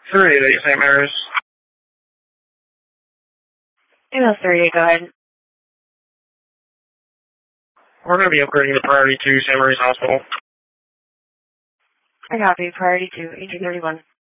38 St. Mary's. Email 38, go ahead. We're going to be upgrading the priority to St. Mary's Hospital. I copy. Priority to 1831.